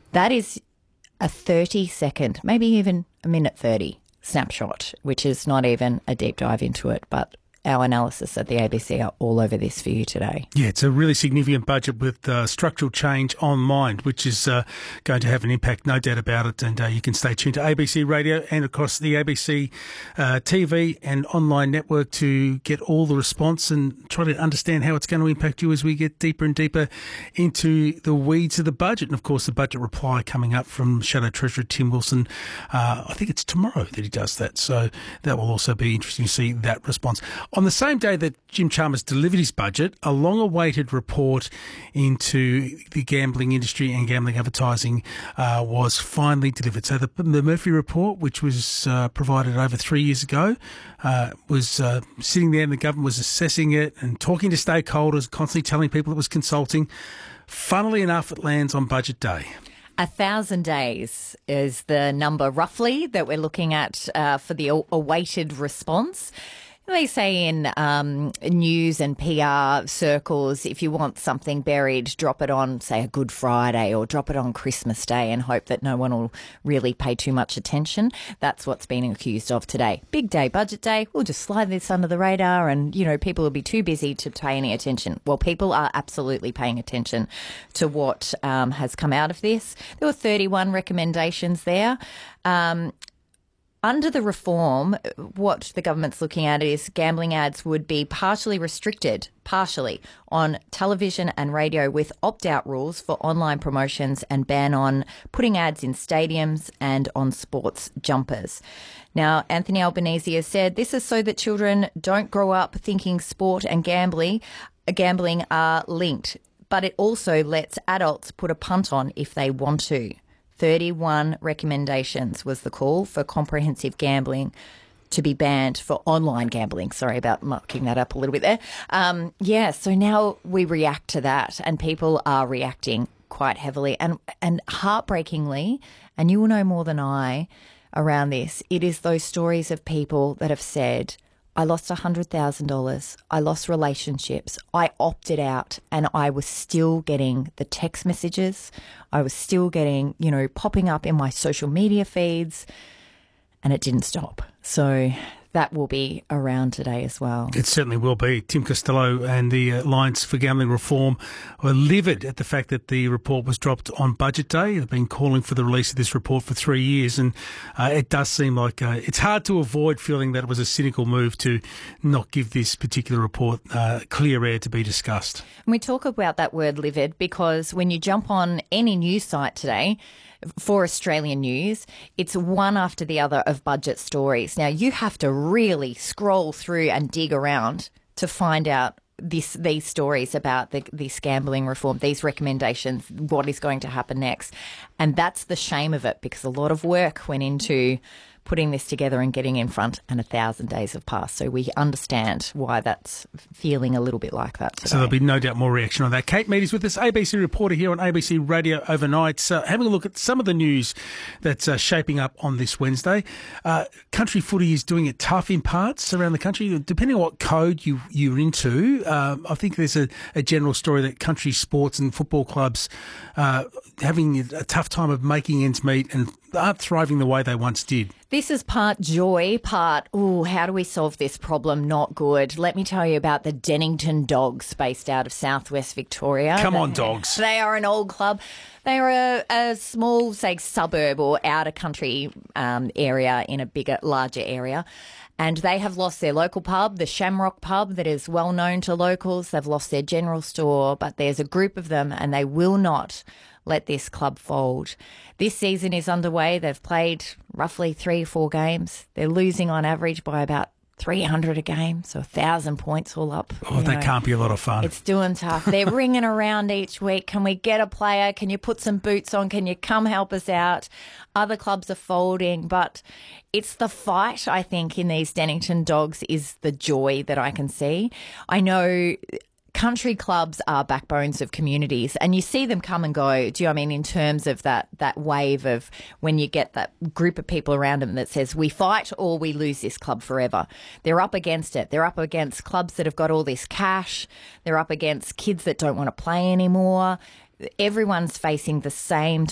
That is a 30-second, maybe even a minute 30 snapshot, which is not even a deep dive into it, but our analysis at the ABC are all over this for you today. Yeah, it's a really significant budget with structural change on mind, which is going to have an impact, no doubt about it. And you can stay tuned to ABC Radio and across the ABC TV and online network to get all the response and try to understand how it's going to impact you as we get deeper and deeper into the weeds of the budget. And, of course, the budget reply coming up from Shadow Treasurer Tim Wilson. I think it's tomorrow that he does that. So that will also be interesting to see that response. On the same day that Jim Chalmers delivered his budget, a long-awaited report into the gambling industry and gambling advertising was finally delivered. So the Murphy report, which was provided over 3 years ago, was sitting there and the government was assessing it and talking to stakeholders, constantly telling people it was consulting. Funnily enough, it lands on budget day. 1,000 days is the number roughly that we're looking at for the awaited response. They say in news and PR circles, if you want something buried, drop it on, say, a Good Friday or drop it on Christmas Day and hope that no one will really pay too much attention. That's what's been accused of today. Big day, budget day, we'll just slide this under the radar and, you know, people will be too busy to pay any attention. Well, people are absolutely paying attention to what has come out of this. There were 31 recommendations there. Under the reform, what the government's looking at is gambling ads would be partially restricted, on television and radio with opt-out rules for online promotions and ban on putting ads in stadiums and on sports jumpers. Now, Anthony Albanese has said this is so that children don't grow up thinking sport and gambling are linked, but it also lets adults put a punt on if they want to. 31 recommendations was the call for comprehensive gambling to be banned for online gambling. Sorry about mucking that up a little bit there. So now we react to that and people are reacting quite heavily and heartbreakingly, and you will know more than I around this, it is those stories of people that have said, I lost $100,000. I lost relationships. I opted out and I was still getting the text messages. I was still getting, popping up in my social media feeds and it didn't stop. So that will be around today as well. It certainly will be. Tim Costello and the Alliance for Gambling Reform were livid at the fact that the report was dropped on budget day. They've been calling for the release of this report for 3 years, and it does seem like it's hard to avoid feeling that it was a cynical move to not give this particular report clear air to be discussed. And we talk about that word livid because when you jump on any news site today, for Australian news, it's one after the other of budget stories. Now, you have to really scroll through and dig around to find out these stories about this gambling reform, these recommendations, what is going to happen next. And that's the shame of it, because a lot of work went into putting this together and getting in front, and 1,000 days have passed. So we understand why that's feeling a little bit like that today. So there'll be no doubt more reaction on that. Kate Mead is with us, ABC reporter here on ABC Radio Overnight, having a look at some of the news that's shaping up on this Wednesday. Country footy is doing it tough in parts around the country. Depending on what code you're into, I think there's a general story that country sports and football clubs having a tough time of making ends meet and aren't thriving the way they once did. This is part joy, part, how do we solve this problem? Not good. Let me tell you about the Dennington Dogs, based out of southwest Victoria. Come on, Dogs. They are an old club. They are a small, say, suburb or outer country area in a larger area. And they have lost their local pub, the Shamrock pub, that is well known to locals. They've lost their general store, but there's a group of them and they will not let this club fold. This season is underway. They've played roughly 3 or 4 games. They're losing on average by about 300 a game, so 1,000 points all up. Oh, that can't be a lot of fun. It's doing tough. They're ringing around each week. Can we get a player? Can you put some boots on? Can you come help us out? Other clubs are folding, but it's the fight, I think, in these Dennington Dogs is the joy that I can see. I know country clubs are backbones of communities, and you see them come and go. Do you know what I mean? In terms of that wave of when you get that group of people around them that says we fight or we lose this club forever. They're up against it. They're up against clubs that have got all this cash. They're up against kids that don't want to play anymore. Everyone's facing the same